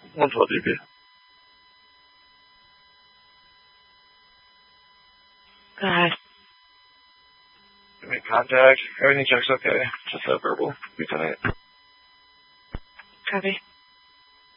112 dB. Go ahead. Make contact. Everything checks okay. Just a verbal. Be tonight. Copy.